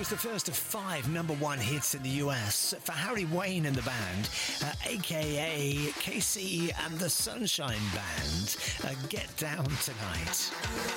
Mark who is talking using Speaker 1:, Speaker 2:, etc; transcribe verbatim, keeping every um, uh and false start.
Speaker 1: was the first of five number one hits in the U S for Harry Wayne and the band, uh, aka K C and the Sunshine Band. Uh, Get Down Tonight.